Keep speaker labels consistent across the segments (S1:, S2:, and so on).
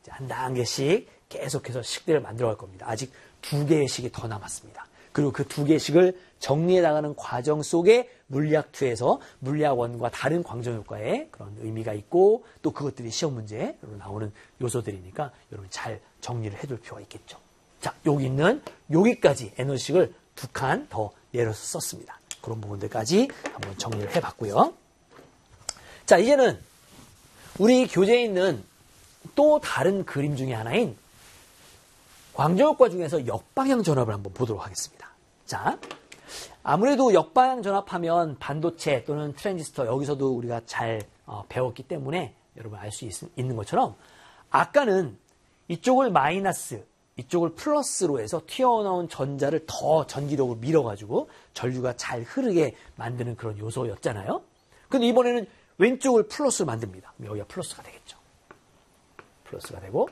S1: 한 단계씩 계속해서 식들을 만들어 갈 겁니다. 아직 2개의 식이 더 남았습니다. 그리고 그 2개의 식을 정리해 나가는 과정 속에 물리학2에서 물리학1과 다른 광전효과에 그런 의미가 있고 또 그것들이 시험 문제로 나오는 요소들이니까 여러분 잘 정리를 해둘 필요가 있겠죠. 자, 여기 있는 여기까지 에너지식을 2칸 더 내려서 썼습니다. 그런 부분들까지 한번 정리를 해봤고요. 자, 이제는 우리 교재에 있는 또 다른 그림 중에 하나인 광전효과 중에서 역방향 전압을 한번 보도록 하겠습니다. 자, 아무래도 역방향 전압하면 반도체 또는 트랜지스터 여기서도 우리가 잘 배웠기 때문에 여러분 알 수 있는 것처럼 아까는 이쪽을 마이너스, 이쪽을 플러스로 해서 튀어나온 전자를 더 전기력으로 밀어가지고 전류가 잘 흐르게 만드는 그런 요소였잖아요. 근데 이번에는 왼쪽을 플러스로 만듭니다. 여기가 플러스가 되겠죠. 플러스가 되고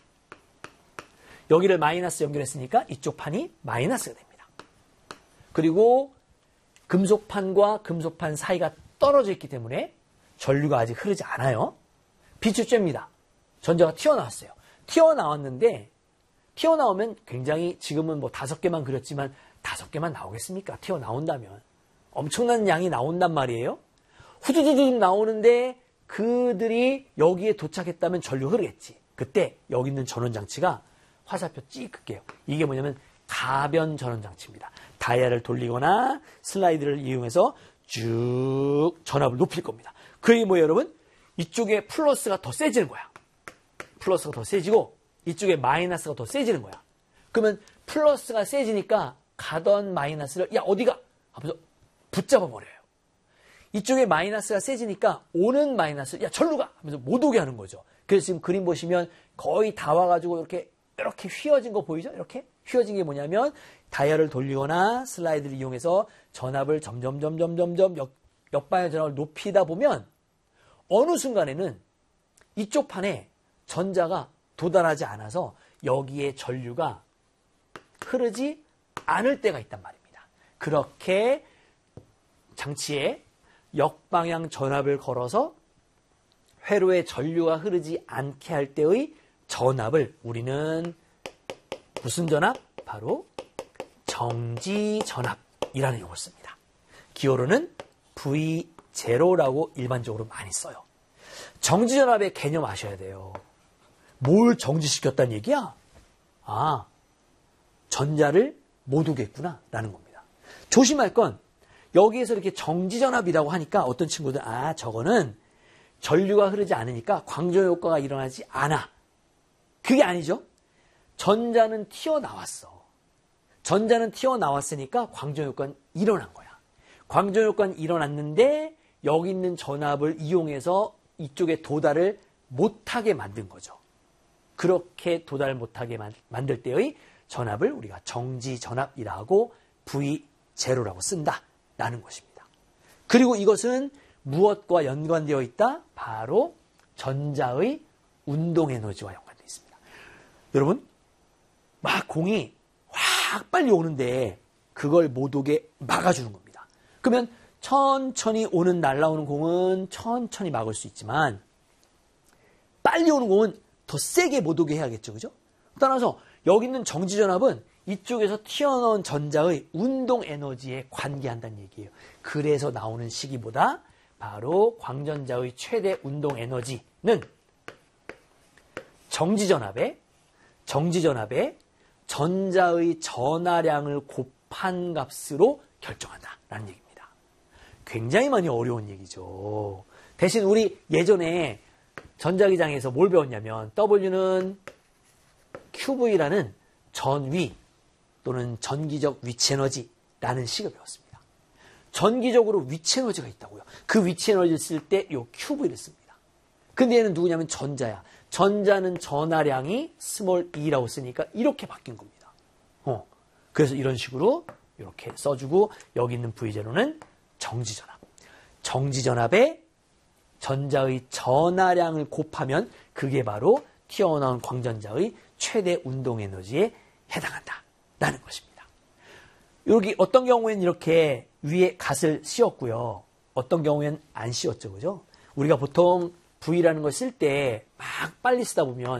S1: 여기를 마이너스 연결했으니까 이쪽 판이 마이너스가 됩니다. 그리고 금속판과 금속판 사이가 떨어져 있기 때문에 전류가 아직 흐르지 않아요. 빛이 쬐입니다. 전자가 튀어나왔어요. 튀어나왔는데 튀어나오면 굉장히 지금은 뭐 5개만 그렸지만 5개만 나오겠습니까? 튀어나온다면. 엄청난 양이 나온단 말이에요. 후두두두 나오는데 그들이 여기에 도착했다면 전류 흐르겠지. 그때 여기 있는 전원장치가 화살표 찍을게요. 이게 뭐냐면 가변 전원장치입니다. 다이아를 돌리거나 슬라이드를 이용해서 쭉 전압을 높일 겁니다. 그게 뭐예요, 여러분? 이쪽에 플러스가 더 세지는 거야. 플러스가 더 세지고 이쪽에 마이너스가 더 세지는 거야. 그러면 플러스가 세지니까 가던 마이너스를 야 어디가? 하면서 붙잡아 버려요. 이쪽에 마이너스가 세지니까 오는 마이너스 야 절로 가! 하면서 못 오게 하는 거죠. 그래서 지금 그림 보시면 거의 다 와가지고 이렇게 휘어진 거 보이죠? 이렇게 휘어진 게 뭐냐면 다이얼을 돌리거나 슬라이드를 이용해서 전압을 점점 역방향 전압을 높이다 보면 어느 순간에는 이쪽 판에 전자가 도달하지 않아서 여기에 전류가 흐르지 않을 때가 있단 말입니다. 그렇게 장치에 역방향 전압을 걸어서 회로에 전류가 흐르지 않게 할 때의 전압을 우리는 무슨 전압? 바로 정지전압이라는 용어를 씁니다. 기호로는 V0라고 일반적으로 많이 써요. 정지전압의 개념 아셔야 돼요. 뭘 정지시켰다는 얘기야? 아, 전자를 못 오겠구나 라는 겁니다. 조심할 건 여기에서 이렇게 정지전압이라고 하니까 어떤 친구들 저거는 전류가 흐르지 않으니까 광전효과가 일어나지 않아. 그게 아니죠. 전자는 튀어나왔어. 전자는 튀어나왔으니까 광전효과는 일어난 거야. 광전효과는 일어났는데 여기 있는 전압을 이용해서 이쪽에 도달을 못하게 만든 거죠. 그렇게 도달을 못하게 만들 때의 전압을 우리가 정지전압이라고 V0라고 쓴다라는 것입니다. 그리고 이것은 무엇과 연관되어 있다? 바로 전자의 운동에너지와 연관되어 있습니다. 여러분, 막 공이 확 빨리 오는데 그걸 못 오게 막아주는 겁니다. 그러면 천천히 날아오는 공은 천천히 막을 수 있지만 빨리 오는 공은 더 세게 못 오게 해야겠죠. 그죠? 따라서 여기 있는 정지전압은 이쪽에서 튀어나온 전자의 운동 에너지에 관계한다는 얘기예요. 그래서 나오는 식이보다 바로 광전자의 최대 운동 에너지는 정지전압에 전자의 전하량을 곱한 값으로 결정한다라는 얘기입니다. 굉장히 많이 어려운 얘기죠. 대신 우리 예전에 전자기장에서 뭘 배웠냐면 W는 QV라는 전위 또는 전기적 위치에너지라는 식을 배웠습니다. 전기적으로 위치에너지가 있다고요. 그 위치에너지를 쓸 때 이 QV를 씁니다. 근데 얘는 누구냐면 전자야. 전자는 전하량이 스몰 e라고 쓰니까 이렇게 바뀐 겁니다. 그래서 이런 식으로 이렇게 써주고 여기 있는 V0는 정지전압. 정지전압에 전자의 전하량을 곱하면 그게 바로 튀어나온 광전자의 최대 운동에너지에 해당한다라는 것입니다. 여기 어떤 경우에는 이렇게 위에 갓을 씌웠고요. 어떤 경우에는 안 씌웠죠. 그죠? 우리가 보통 V라는 걸 쓸 때 막 빨리 쓰다 보면